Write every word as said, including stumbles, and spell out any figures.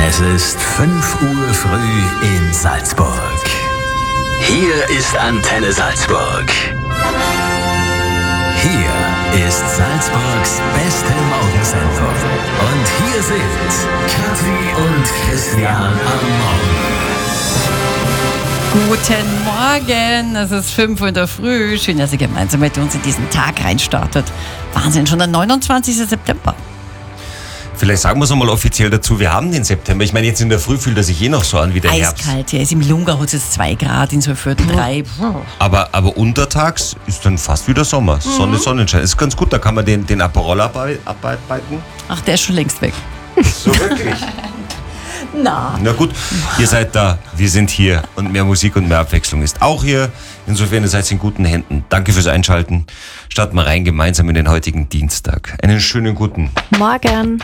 Es ist fünf Uhr früh in Salzburg. Hier ist Antenne Salzburg. Hier ist Salzburgs beste Morgensendung. Und hier sind Kathi und Christian am Morgen. Guten Morgen, es ist fünf Uhr in der Früh. Schön, dass ihr gemeinsam mit uns in diesen Tag reinstartet. Wahnsinn, schon der neunundzwanzigster September. Vielleicht sagen wir es nochmal offiziell dazu, wir haben den September. Ich meine, jetzt in der Früh fühlt er sich eh noch so an wie der Herbst. Eiskalt, ja, ist im Lungerholz jetzt zwei Grad, in Solfürden drei. Aber, aber untertags ist dann fast wieder Sommer. Mhm. Sonne, Sonnenschein. Ist ganz gut, da kann man den, den Aperol abarbeiten. Ach, der ist schon längst weg. So wirklich? Na. Na gut, ihr seid da, wir sind hier und mehr Musik und mehr Abwechslung ist auch hier. Insofern, ihr seid in guten Händen. Danke fürs Einschalten. Starten wir rein gemeinsam in den heutigen Dienstag. Einen schönen guten Morgen.